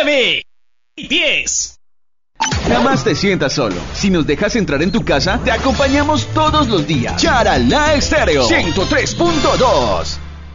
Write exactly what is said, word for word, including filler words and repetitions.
nueve y diez. Jamás te sientas solo. Si nos dejas entrar en tu casa, te acompañamos todos los días. Charalá Estéreo ciento tres punto dos.